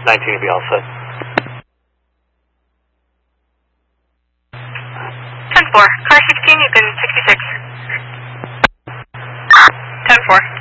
19 will be all set. 10-4. Car 16, you've been 66. 10-4.